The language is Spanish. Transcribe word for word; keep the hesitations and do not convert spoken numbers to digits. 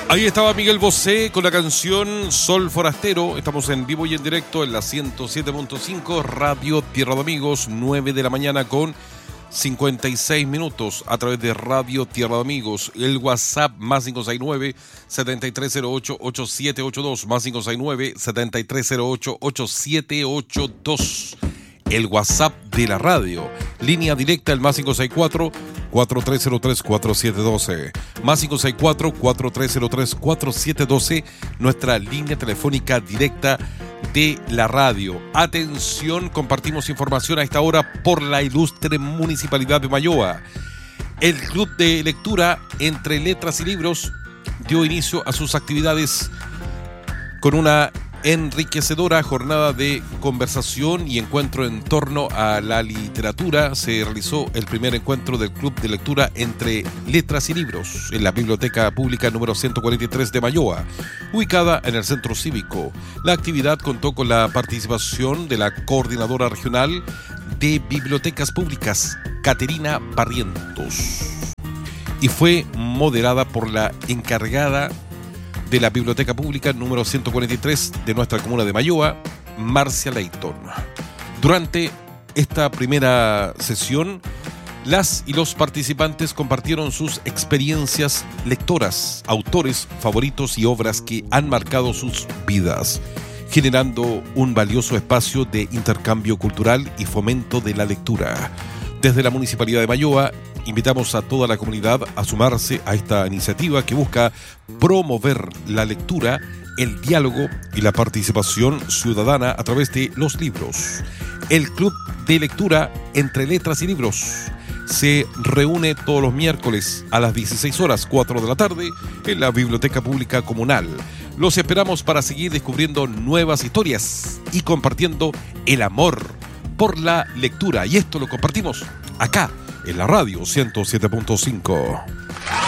Ahí estaba Miguel Bosé con la canción Sol Forastero. Estamos en vivo y en directo en la ciento siete punto cinco Radio Tierra de Amigos, nueve de la mañana con cincuenta y seis minutos a través de Radio Tierra de Amigos. El WhatsApp más cinco seis nueve, siete tres cero ocho, ocho siete ocho dos, más cinco seis nueve, siete tres cero ocho, ocho siete ocho dos. El WhatsApp de la radio. Línea directa el más cinco seis cuatro, cuatro tres cero tres, cuatro siete uno dos. Más cinco seis cuatro, cuatro tres cero tres, cuatro siete uno dos. Nuestra línea telefónica directa de la radio. Atención, compartimos información a esta hora por la ilustre Municipalidad de Mayoa. El Club de Lectura Entre Letras y Libros dio inicio a sus actividades con una enriquecedora jornada de conversación y encuentro en torno a la literatura. Se realizó el primer encuentro del Club de Lectura Entre Letras y Libros en la Biblioteca Pública número ciento cuarenta y tres de Mayoa, ubicada en el Centro Cívico. La actividad contó con la participación de la Coordinadora Regional de Bibliotecas Públicas, Caterina Barrientos, y fue moderada por la encargada de la Biblioteca Pública número ciento cuarenta y tres de nuestra comuna de Mayoa, Marcia Leighton. Durante esta primera sesión, las y los participantes compartieron sus experiencias lectoras, autores favoritos y obras que han marcado sus vidas, generando un valioso espacio de intercambio cultural y fomento de la lectura. Desde la Municipalidad de Mayoa, invitamos a toda la comunidad a sumarse a esta iniciativa que busca promover la lectura, el diálogo y la participación ciudadana a través de los libros. El Club de Lectura Entre Letras y Libros se reúne todos los miércoles a las dieciséis horas, cuatro de la tarde, en la Biblioteca Pública Comunal. Los esperamos para seguir descubriendo nuevas historias y compartiendo el amor por la lectura. Y esto lo compartimos acá en la radio ciento siete punto cinco.